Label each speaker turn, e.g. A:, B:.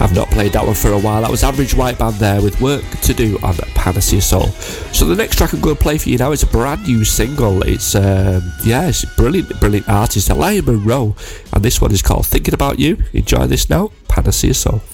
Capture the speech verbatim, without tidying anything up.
A: I've not played that one for a while. That was Average White Band there with Work to Do on Panacea Soul. So the next track I'm going to play for you now is a brand new single. It's, um, yeah, it's a brilliant, brilliant artist, Elia Monroe, and this one is called Thinking About You. Enjoy this now, Panacea Soul.